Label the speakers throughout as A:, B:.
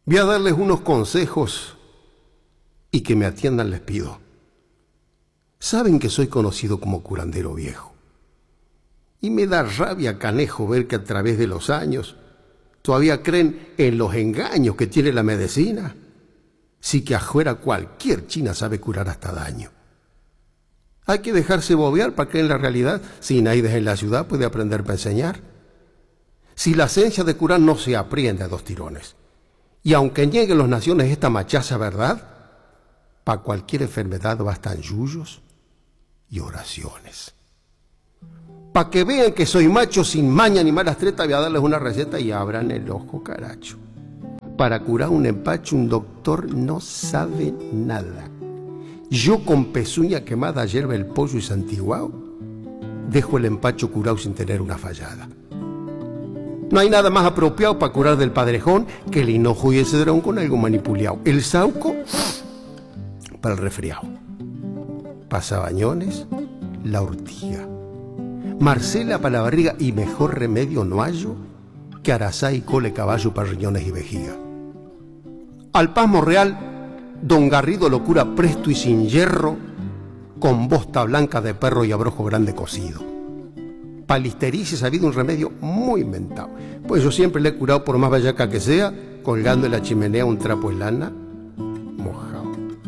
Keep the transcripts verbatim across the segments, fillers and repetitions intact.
A: Voy a darles unos consejos y que me atiendan les pido. Saben que soy conocido como curandero viejo. Y me da rabia, canejo, ver que a través de los años todavía creen en los engaños que tiene la medicina. Sí que afuera cualquier china sabe curar hasta daño. Hay que dejarse bobear para creer en la realidad. Si nadie en la ciudad puede aprender para enseñar. Si la ciencia de curar no se aprende a dos tirones. Y aunque nieguen los naciones esta machaza verdad, para cualquier enfermedad bastan yuyos y oraciones. Para que vean que soy macho sin maña ni malas tretas, voy a darles una receta y abran el ojo, caracho. Para curar un empacho un doctor no sabe nada. Yo con pezuña quemada, hierba el pollo y santiguao, dejo el empacho curado sin tener una fallada. No hay nada más apropiado para curar del padrejón que el hinojo y el cedrón con algo manipulado. El sauco para el resfriado. Pasabañones, la ortiga. Marcela para la barriga y mejor remedio no hallo que arazá y cole caballo para riñones y vejiga. Al pasmo real, don Garrido lo cura presto y sin hierro con bosta blanca de perro y abrojo grande cocido. Para la histericia he sabido un remedio muy inventado, pues yo siempre le he curado por más vallaca que sea, colgando en la chimenea un trapo de lana mojado.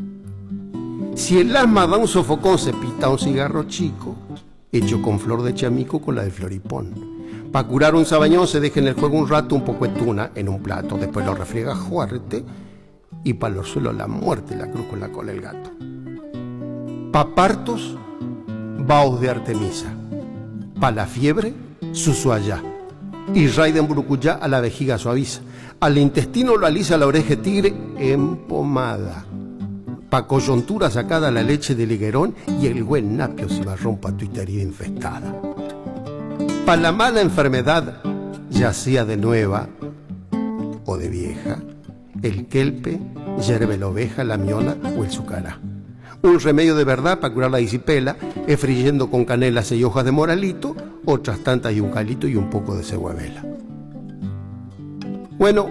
A: Si el asma da un sofocón, se pita un cigarro chico, hecho con flor de chamico con la de floripón. Para curar un sabañón se deja en el juego un rato un poco de tuna en un plato, después lo refriega fuerte y para los suelos la muerte la cruz con la cola del gato. Pa' partos, vaos de Artemisa. Pa' la fiebre, susuayá. Y raiden burucuyá a la vejiga suaviza. Al intestino lo alisa la oreja de tigre en pomada. Pa' coyuntura sacada la leche del higuerón y el buen napio cimarrón pa' tu herida infestada. Pa' la mala enfermedad, ya sea de nueva o de vieja, el kelpe, yerbe la oveja, la miona o el sucará. Un remedio de verdad para curar la disipela es friendo con canela seis hojas de moralito, otras tantas y un calito y un poco de ceguavela. Bueno,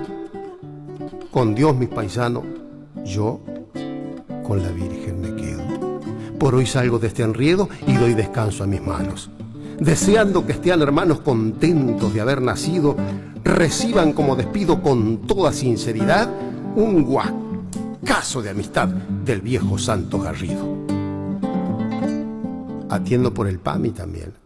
A: con Dios mis paisanos, yo con la Virgen me quedo. Por hoy salgo de este enriedo y doy descanso a mis manos. Deseando que estén hermanos contentos de haber nacido, reciban como despido con toda sinceridad un guacazo de amistad del viejo santo Garrido. Atiendo por el P A M I también.